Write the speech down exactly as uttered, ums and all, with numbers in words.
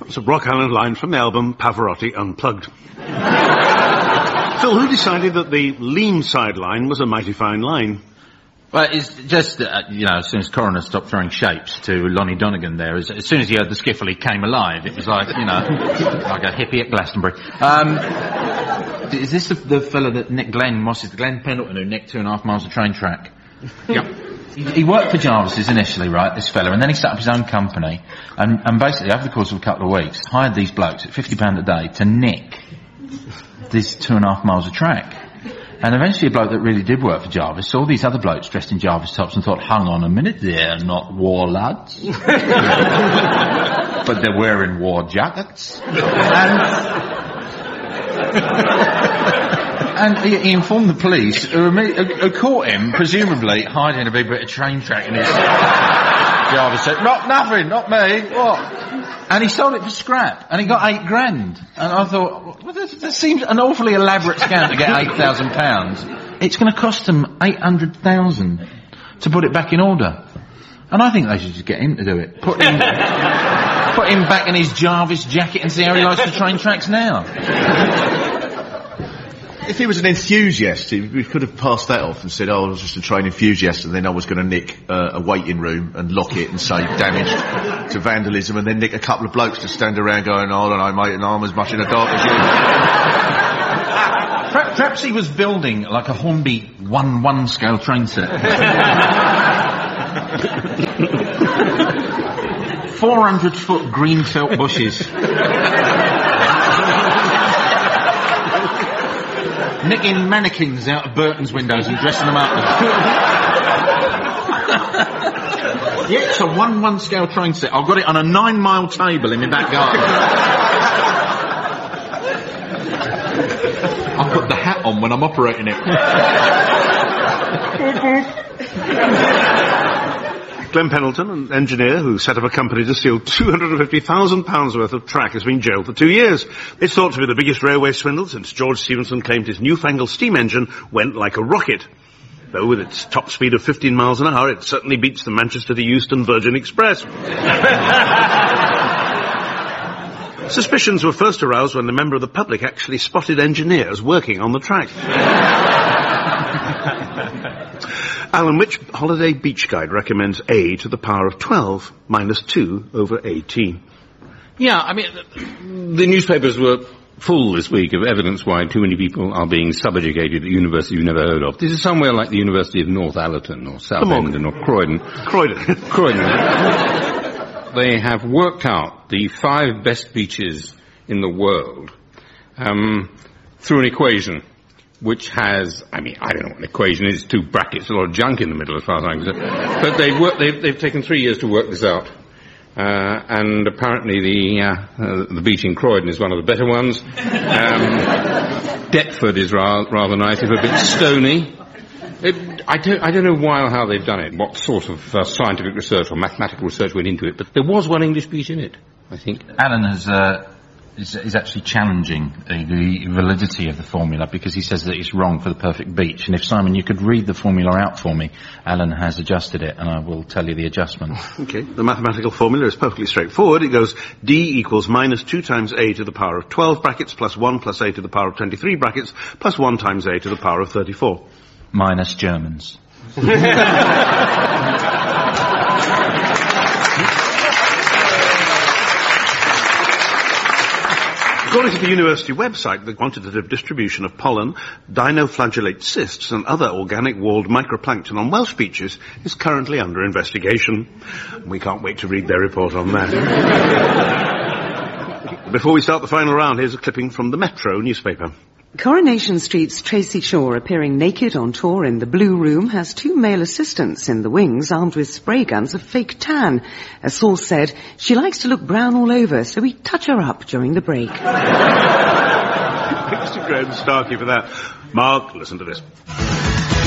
It's a Brock Island line from the album Pavarotti Unplugged. Phil, who decided that the lean side line was a mighty fine line? Well, it's just, uh, you know, as soon as Coroner stopped throwing shapes to Lonnie Donegan there, as, as soon as he heard the skiffle, he came alive. It was like, you know, like a hippie at Glastonbury. Um, is this the, the fella that Nick Glenn, what's his, Glenn Pendleton, who nicked two and a half miles of train track? Yep. He, he worked for Jarvis's initially, right, this fella, and then he set up his own company, and, and basically, over the course of a couple of weeks, hired these blokes at fifty pounds a day to nick these two and a half miles of track. And eventually a bloke that really did work for Jarvis saw these other blokes dressed in Jarvis tops and thought, hang on a minute, they're not war lads. But they're wearing war jackets. And, and he, he informed the police, who, who caught him, presumably, hiding a big bit of train track in his... Jarvis said, not nothing, not me, what? And he sold it for scrap, and he got eight grand. And I thought, well, this, this seems an awfully elaborate scam to get eight thousand pounds. It's going to cost them eight hundred thousand to put it back in order. And I think they should just get him to do it. Put him, put him back in his Jarvis jacket and see how he likes the train tracks now. If he was an enthusiast, he, we could have passed that off and said, oh, I was just a train enthusiast, and then I was going to nick uh, a waiting room and lock it and say damage to vandalism, and then nick a couple of blokes to stand around going, oh, I don't know, mate, and I'm as much in the dark as you. Perhaps he was building like a Hornby one one scale train set. four hundred foot green felt bushes. Nicking mannequins out of Burton's windows and dressing them up. Yeah, it's a one one scale train set. I've got it on a nine mile table in my back garden. I put the hat on when I'm operating it. Glenn Pendleton, an engineer who set up a company to steal two hundred fifty thousand pounds worth of track, has been jailed for two years. It's thought to be the biggest railway swindle since George Stephenson claimed his newfangled steam engine went like a rocket. Though with its top speed of fifteen miles an hour, it certainly beats the Manchester to Euston Virgin Express. Suspicions were first aroused when a member of the public actually spotted engineers working on the track. Alan, which holiday beach guide recommends A to the power of twelve minus two over eighteen? Yeah, I mean, the newspapers were full this week of evidence why too many people are being subeducated at universities you've never heard of. This is somewhere like the University of North Allerton or Southend or Croydon. Croydon. Croydon. They have worked out the five best beaches in the world um, through an equation which has, I mean, I don't know what an equation is, two brackets, a lot of junk in the middle as far as I'm concerned. But they've, worked, they've, they've taken three years to work this out. Uh, and apparently the, uh, uh, the beach in Croydon is one of the better ones. Um, Deptford is ra- rather nice, it's a bit stony. It, I don't, I don't know why or how they've done it, what sort of uh, scientific research or mathematical research went into it, but there was one English beach in it, I think. Alan has, uh, is, is actually challenging the, the validity of the formula because he says that it's wrong for the perfect beach. And if, Simon, you could read the formula out for me, Alan has adjusted it, and I will tell you the adjustment. Okay, the mathematical formula is perfectly straightforward. It goes D equals minus two times a to the power of twelve brackets plus one plus a to the power of twenty-three brackets plus one times a to the power of thirty-four. Minus Germans. According to the university website, the quantitative distribution of pollen, dinoflagellate cysts and other organic walled microplankton on Welsh beaches is currently under investigation. We can't wait to read their report on that. Before we start the final round, here's a clipping from the Metro newspaper. Coronation Street's Tracy Shaw, appearing naked on tour in the Blue Room, has two male assistants in the wings armed with spray guns of fake tan. A source said, she likes to look brown all over, so we touch her up during the break. Thanks to Graham Starkey for that. Mark, listen to this.